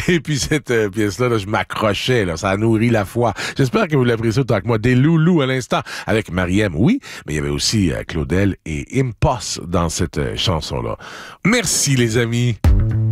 Et puis cette pièce-là, là, je m'accrochais, là, ça a nourri la foi. J'espère que vous l'appréciez autant que moi. Des loulous à l'instant, avec Mariem, oui, mais il y avait aussi Claudel et Impost dans cette chanson-là. Merci les amis.